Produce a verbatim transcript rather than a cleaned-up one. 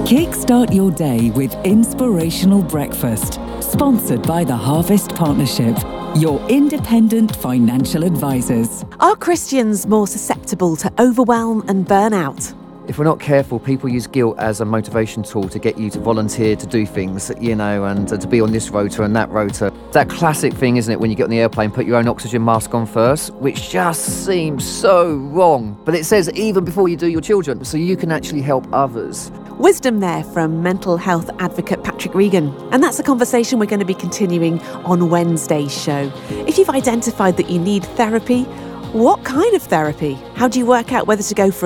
Kickstart your day with Inspirational Breakfast, sponsored by the Harvest Partnership, your independent financial advisors. Are Christians more susceptible to overwhelm and burnout? If we're not careful, people use guilt as a motivation tool to get you to volunteer to do things, you know, and uh, to be on this rota and that rota. That classic thing, isn't it, when you get on the airplane, put your own oxygen mask on first, which just seems so wrong. But it says even before you do your children, so you can actually help others. Wisdom there from mental health advocate Patrick Regan. And that's a conversation we're going to be continuing on Wednesday's show. If you've identified that you need therapy, what kind of therapy? How do you work out whether to go for